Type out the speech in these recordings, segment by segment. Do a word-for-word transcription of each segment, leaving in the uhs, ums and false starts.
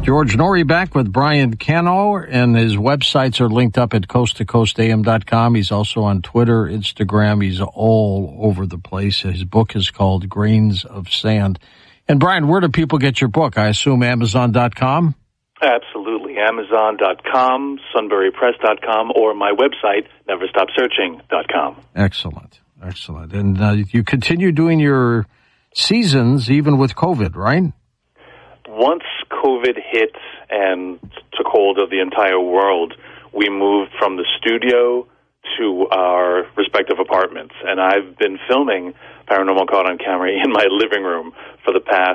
George Noory back with Brian Cano, and his websites are linked up at coast to coast a m dot com. He's also on Twitter, Instagram. He's all over the place. His book is called Grains of Sand. And Brian, where do people get your book? I assume amazon dot com? Absolutely. amazon dot com, sunbury press dot com, or my website, never stop searching dot com. Excellent. Excellent. And uh, you continue doing your seasons even with COVID, right? Once COVID hit and took hold of the entire world, we moved from the studio to our respective apartments. And I've been filming Paranormal Caught on Camera in my living room for the past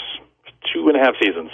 two and a half seasons.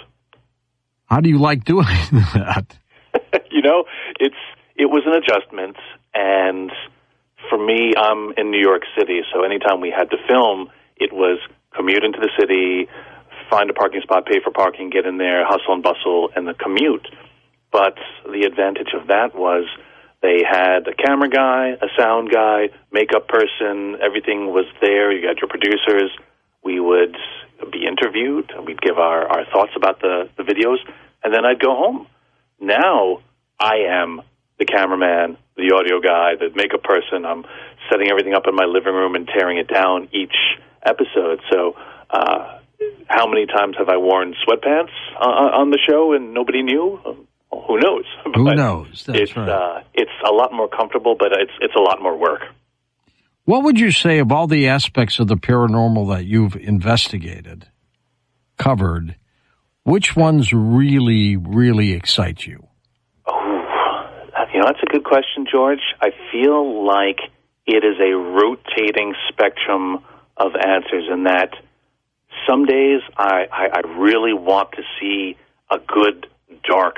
How do you like doing that? You know, it's it was an adjustment. And for me, I'm in New York City, so anytime we had to film, it was commute into the city, find a parking spot, pay for parking, get in there, hustle and bustle, and the commute. But the advantage of that was they had a camera guy, a sound guy, makeup person, everything was there. You got your producers. We would be interviewed, and we'd give our, our thoughts about the, the videos, and then I'd go home. Now I am the cameraman, the audio guy, the makeup person. I'm setting everything up in my living room and tearing it down each episode. So, uh, how many times have I worn sweatpants uh, on the show and nobody knew? Well, who knows? Who but knows? That's it's, right. Uh, it's a lot more comfortable, but it's it's a lot more work. What would you say of all the aspects of the paranormal that you've investigated, covered, which ones really, really excite you? Oh, you know, that's a good question, George. I feel like it is a rotating spectrum of answers in that some days I, I, I really want to see a good, dark,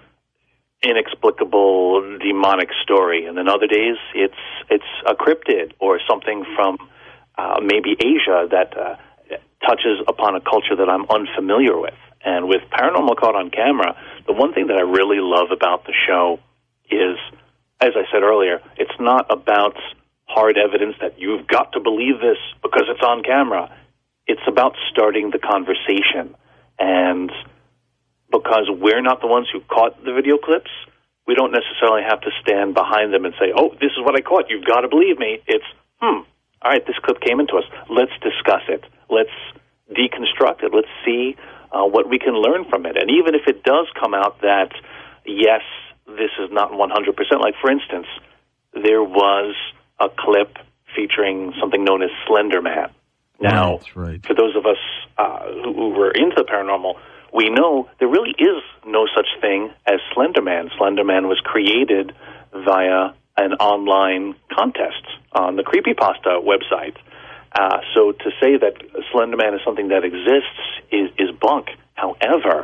inexplicable, demonic story. And then other days it's it's a cryptid or something from uh, maybe Asia that uh, touches upon a culture that I'm unfamiliar with. And with Paranormal Caught on Camera, the one thing that I really love about the show is, as I said earlier, it's not about hard evidence that you've got to believe this because it's on camera. It's about starting the conversation. And because we're not the ones who caught the video clips, we don't necessarily have to stand behind them and say, oh, this is what I caught. You've got to believe me. It's, hmm, all right, this clip came into us. Let's discuss it. Let's deconstruct it. Let's see uh, what we can learn from it. And even if it does come out that, yes, this is not one hundred percent. Like, for instance, there was a clip featuring something known as Slender Man. Now, right, right. for those of us uh, who, who were into the paranormal, we know there really is no such thing as Slender Man. Slender Man was created via an online contest on the Creepypasta website. Uh, so to say that Slender Man is something that exists is, is bunk. However,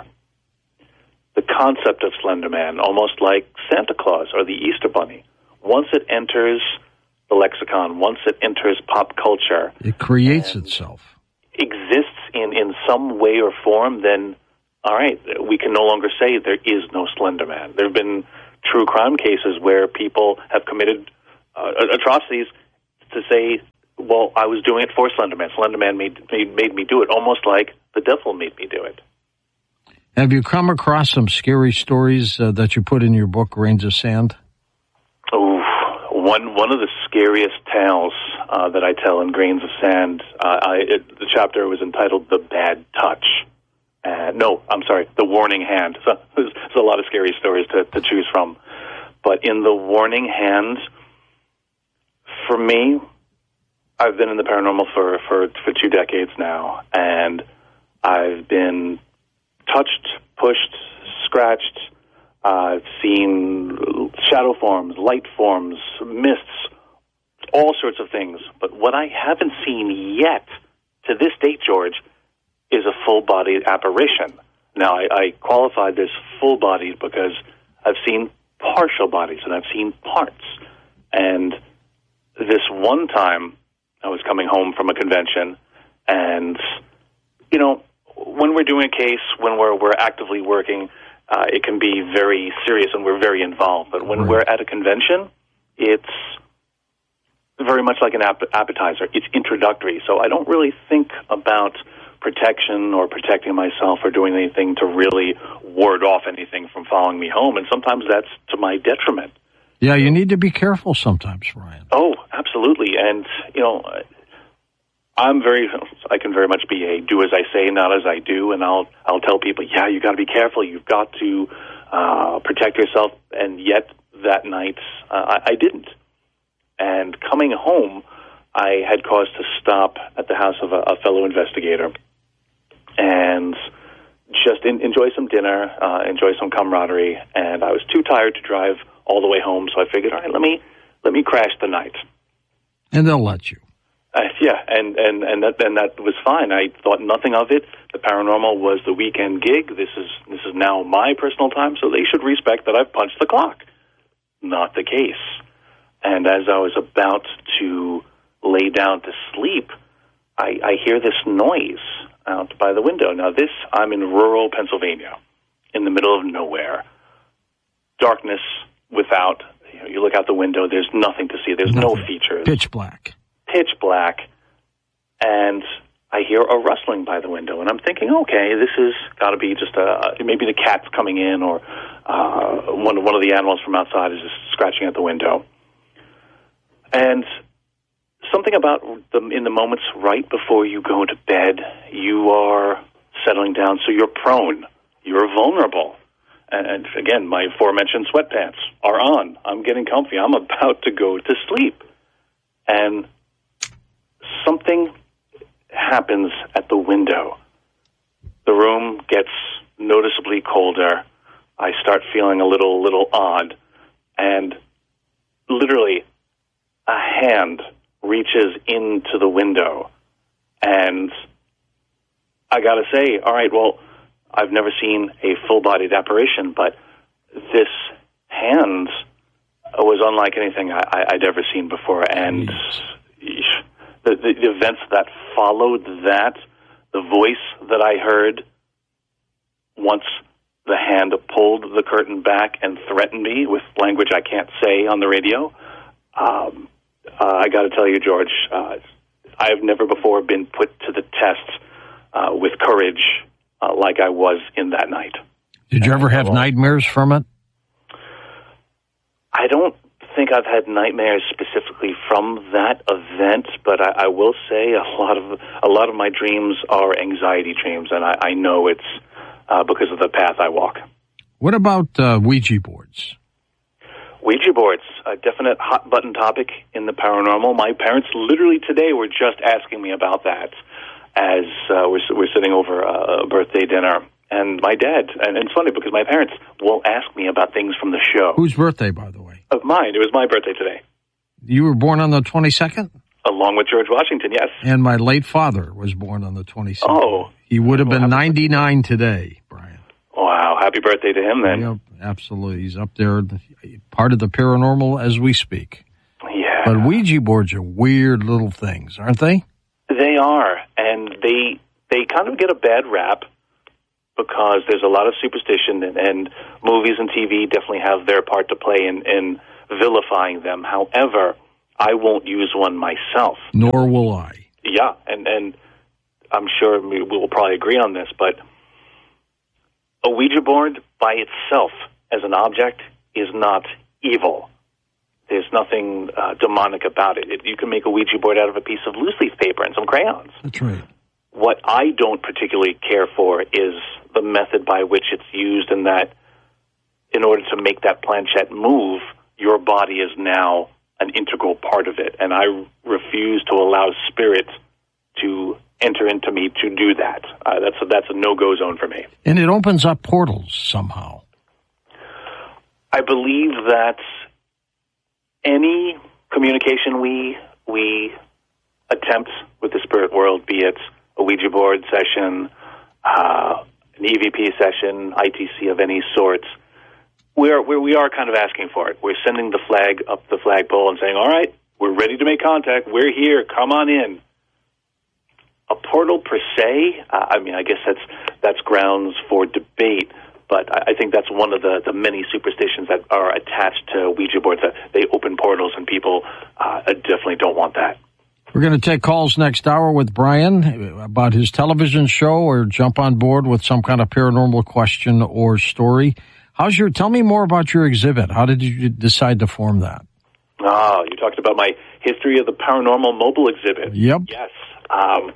the concept of Slender Man, almost like Santa Claus or the Easter Bunny, once it enters the lexicon, once it enters pop culture, it creates itself, exists in, in some way or form, then, all right, we can no longer say there is no Slender Man. There have been true crime cases where people have committed uh, atrocities to say, well, I was doing it for Slender Man. Slender Man made, made, made me do it, almost like the devil made me do it. Have you come across some scary stories uh, that you put in your book, Grains of Sand? Oh, one one of the scariest tales uh, that I tell in Grains of Sand, uh, I, it, the chapter was entitled The Bad Touch. Uh, no, I'm sorry, The Warning Hand. So there's, there's a lot of scary stories to, to choose from. But in The Warning Hand, for me, I've been in the paranormal for, for, for two decades now, and I've been touched, pushed, scratched. I've uh, seen shadow forms, light forms, mists, all sorts of things. But what I haven't seen yet, to this date, George, is a full-bodied apparition. Now, I, I qualify this full-bodied because I've seen partial bodies and I've seen parts. And this one time, I was coming home from a convention, and, you know, when we're doing a case, when we're we're actively working, uh, it can be very serious and we're very involved. But when right. we're at a convention, it's very much like an ap- appetizer. It's introductory. So I don't really think about protection or protecting myself or doing anything to really ward off anything from following me home. And sometimes that's to my detriment. Yeah, you need to be careful sometimes, Ryan. Oh, absolutely. And, you know, I'm very, I can very much be a do as I say, not as I do. And I'll, I'll tell people, yeah, you got to be careful. You've got to uh, protect yourself. And yet that night, uh, I, I didn't. And coming home, I had cause to stop at the house of a, a fellow investigator and just in, enjoy some dinner, uh, enjoy some camaraderie. And I was too tired to drive all the way home, so I figured, all right, let me let me crash the night. And they'll let you. Uh, yeah, and and and that and that was fine. I thought nothing of it. The paranormal was the weekend gig. This is this is now my personal time, so they should respect that I've punched the clock. Not the case. And as I was about to lay down to sleep, I, I hear this noise out by the window. Now, this, I'm in rural Pennsylvania, in the middle of nowhere. Darkness without, you know, you look out the window, there's nothing to see. There's nothing. No features. Pitch black. Pitch black. And I hear a rustling by the window, and I'm thinking, okay, this has got to be just a, maybe the cat's coming in, or uh, one, one of the animals from outside is just scratching at the window. And something about the, in the moments right before you go to bed, you are settling down, so you're prone, you're vulnerable. And again, my aforementioned sweatpants are on. I'm getting comfy. I'm about to go to sleep. And something happens at the window. The room gets noticeably colder. I start feeling a little, little odd. And literally, a hand reaches into the window. And I got to say, all right, well, I've never seen a full-bodied apparition, but this hand was unlike anything I, I, I'd ever seen before. And the, the, the events that followed that, the voice that I heard once the hand pulled the curtain back and threatened me with language I can't say on the radio, um, uh, I got to tell you, George, uh, I've never before been put to the test uh, with courage uh, like I was in that night. Did you ever have nightmares from it? I don't think I've had nightmares specifically from that event, but I, I will say a lot of a lot of my dreams are anxiety dreams, and I, I know it's uh, because of the path I walk. What about uh, Ouija boards? Ouija boards, a definite hot-button topic in the paranormal. My parents literally today were just asking me about that as uh, we're, we're sitting over a birthday dinner. And my dad, and it's funny because my parents will ask me about things from the show. Whose birthday, by the way? Of mine. It was my birthday today. You were born on the twenty-second? Along with George Washington, yes. And my late father was born on the twenty-second. Oh. He would have been well, ninety-nine today, Brian. Wow. Happy birthday to him, then. Yep, absolutely. He's up there, part of the paranormal as we speak. Yeah. But Ouija boards are weird little things, aren't they? They are. And they they kind of get a bad rap, because there's a lot of superstition, and, and movies and T V definitely have their part to play in, in vilifying them. However, I won't use one myself. Nor will I. Yeah, and, and I'm sure we will probably agree on this, but a Ouija board by itself as an object is not evil. There's nothing uh, demonic about it. it. You can make a Ouija board out of a piece of loose leaf paper and some crayons. That's right. What I don't particularly care for is the method by which it's used, in that in order to make that planchette move, your body is now an integral part of it. And I refuse to allow spirit to enter into me to do that. Uh, that's, a, that's a no-go zone for me. And it opens up portals somehow. I believe that any communication we we attempt with the spirit world, be it a Ouija board session, uh, an E V P session, I T C of any sort, we're, we're, we are kind of asking for it. We're sending the flag up the flagpole and saying, all right, we're ready to make contact. We're here. Come on in. A portal per se, uh, I mean, I guess that's that's grounds for debate, but I, I think that's one of the, the many superstitions that are attached to Ouija boards, that they open portals, and people uh, definitely don't want that. We're going to take calls next hour with Brian about his television show, or jump on board with some kind of paranormal question or story. How's your, tell me more about your exhibit. How did you decide to form that? Ah, you talked about my History of the Paranormal mobile exhibit. Yep. Yes. Um,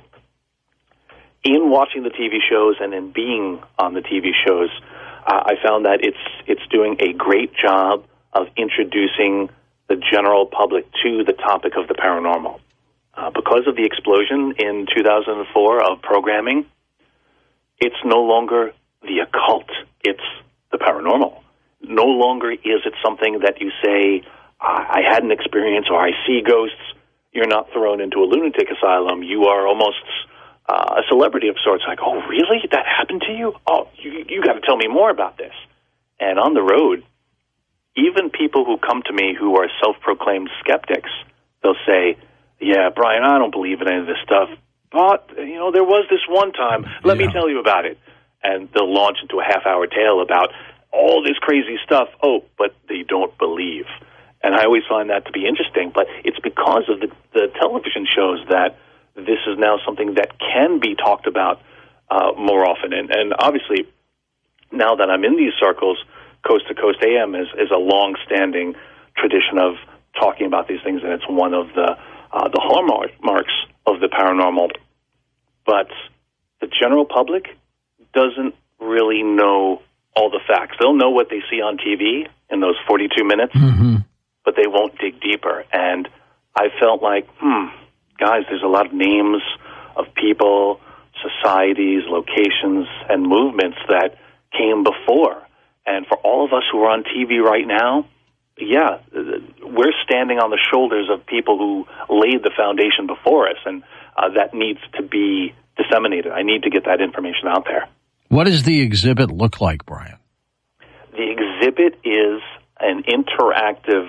in watching the T V shows and in being on the T V shows, uh, I found that it's it's doing a great job of introducing the general public to the topic of the paranormal. Uh, because of the explosion in two thousand four of programming, it's no longer the occult. It's the paranormal. No longer is it something that you say, I had an experience, or I see ghosts. You're not thrown into a lunatic asylum. You are almost uh, a celebrity of sorts. Like, oh, really? That happened to you? Oh, you, you got to tell me more about this. And on the road, even people who come to me who are self-proclaimed skeptics, they'll say, yeah, Brian, I don't believe in any of this stuff, but, you know, there was this one time. Let yeah. me tell you about it. And they'll launch into a half-hour tale about all this crazy stuff. Oh, but they don't believe. And I always find that to be interesting. But it's because of the, the television shows that this is now something that can be talked about uh, more often. And, and obviously, now that I'm in these circles, Coast to Coast A M is, is a long-standing tradition of talking about these things, and it's one of the uh, the hallmarks of the paranormal. But the general public doesn't really know all the facts. They'll know what they see on T V in those forty-two minutes, mm-hmm. but they won't dig deeper. And I felt like, hmm, guys, there's a lot of names of people, societies, locations, and movements that came before. And for all of us who are on T V right now, yeah, we're standing on the shoulders of people who laid the foundation before us, and uh, that needs to be disseminated. I need to get that information out there. What does the exhibit look like, Brian? The exhibit is an interactive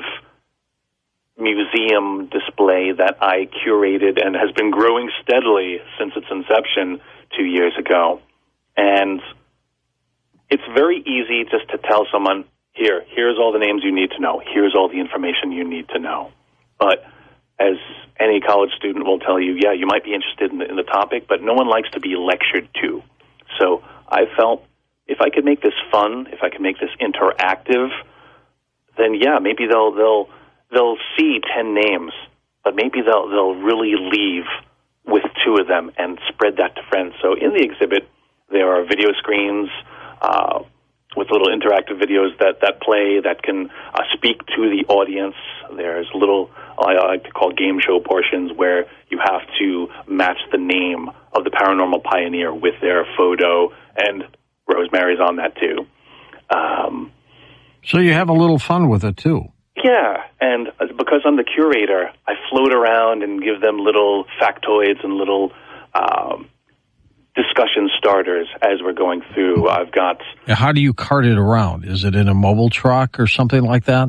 museum display that I curated and has been growing steadily since its inception two years ago. And it's very easy just to tell someone, here, here's all the names you need to know. Here's all the information you need to know. But as any college student will tell you, yeah, you might be interested in the, in the topic, but no one likes to be lectured to. So I felt if I could make this fun, if I could make this interactive, then yeah, maybe they'll they'll they'll see ten names, but maybe they'll they'll really leave with two of them and spread that to friends. So in the exhibit, there are video screens uh, with little interactive videos that, that play that can uh, speak to the audience. There's little, I like to call game show portions, where you have to match the name of the paranormal pioneer with their photo, and Rosemary's on that too. Um, so you have a little fun with it too. Yeah, and because I'm the curator, I float around and give them little factoids and little um, discussion starters as we're going through. I've got... How do you cart it around? Is it in a mobile truck or something like that?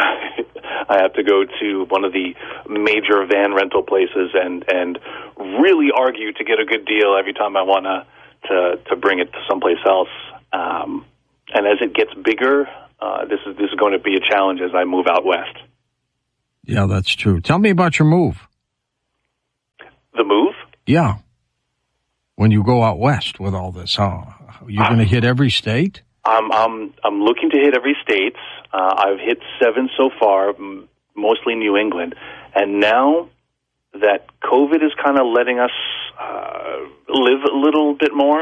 I have to go to one of the major van rental places and, and really argue to get a good deal every time I want to to bring it to someplace else. Um, and as it gets bigger, uh, this is this is going to be a challenge as I move out west. Yeah, that's true. Tell me about your move. The move? Yeah. When you go out west with all this, how you're going to hit every state? I'm I'm I'm looking to hit every state. Uh, I've hit seven so far, m- mostly New England, and now that COVID is kind of letting us uh, live a little bit more,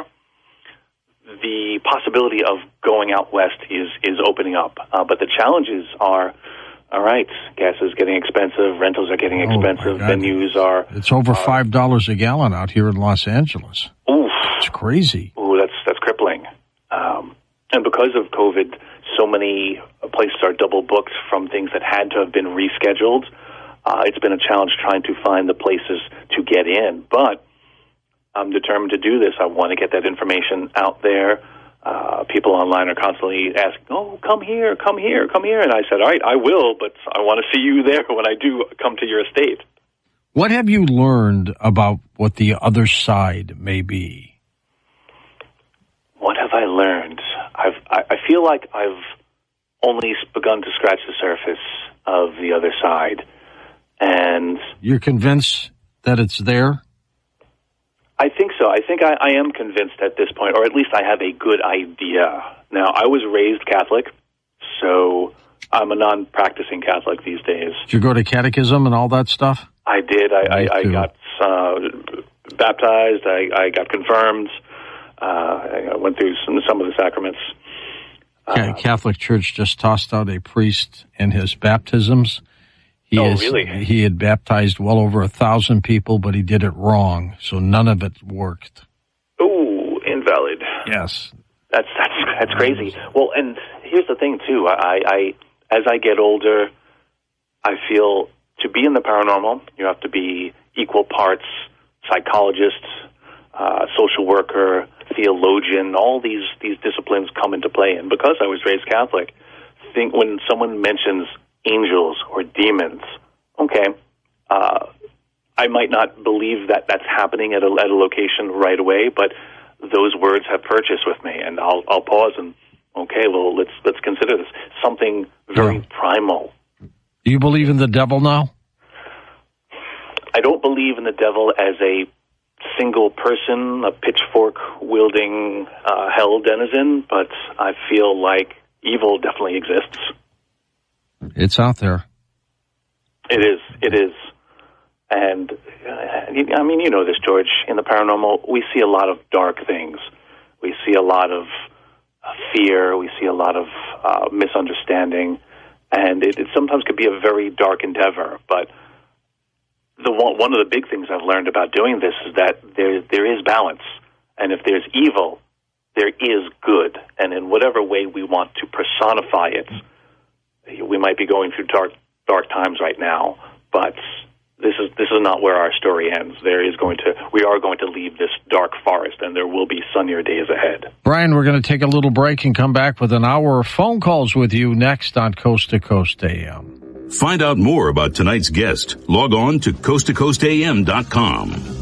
the possibility of going out west is is opening up. Uh, but the challenges are, all right, gas is getting expensive, rentals are getting expensive, oh venues are... It's over uh, five dollars a gallon out here in Los Angeles. Oof. It's crazy. Ooh, that's, that's crippling. Um, and because of COVID, so many places are double booked from things that had to have been rescheduled. Uh, it's been a challenge trying to find the places to get in. But I'm determined to do this. I want to get that information out there. Uh, people online are constantly asking, oh, come here, come here, come here. And I said, all right, I will, but I want to see you there when I do come to your estate. What have you learned about what the other side may be? What have I learned? I've, I, I feel like I've only begun to scratch the surface of the other side. And you're convinced that it's there? I think so. I think I, I am convinced at this point, or at least I have a good idea. Now, I was raised Catholic, so I'm a non-practicing Catholic these days. Did you go to catechism and all that stuff? I did. I, I, I got uh, baptized. I, I got confirmed. Uh, I went through some, some of the sacraments. Uh, Catholic Church just tossed out a priest in his baptisms. He oh, is, really? He had baptized well over a thousand people, but he did it wrong, so none of it worked. Ooh, invalid. Yes. That's that's that's crazy. Well, and here's the thing, too. I, I as I get older, I feel to be in the paranormal, you have to be equal parts psychologist, uh, social worker, theologian. All these, these disciplines come into play. And because I was raised Catholic, think when someone mentions angels or demons, okay, uh, I might not believe that that's happening at a, at a location right away, but those words have purchase with me, and I'll I'll pause and okay, well let's let's consider this something very yeah. primal. Do you believe in the devil now? I don't believe in the devil as a single person, a pitchfork wielding uh, hell denizen, but I feel like evil definitely exists. It's out there. It is. It is. And, uh, I mean, you know this, George. In the paranormal, we see a lot of dark things. We see a lot of uh, fear. We see a lot of uh, misunderstanding. And it, it sometimes could be a very dark endeavor. But the one, one of the big things I've learned about doing this is that there there is balance. And if there's evil, there is good. And in whatever way we want to personify it, we might be going through dark dark times right now, but this is this is not where our story ends. There is going to we are going to leave this dark forest, and there will be sunnier days ahead. Brian, we're going to take a little break and come back with an hour of phone calls with you next on Coast to Coast A M. Find out more about tonight's guest. Log on to coast to coast a m dot com.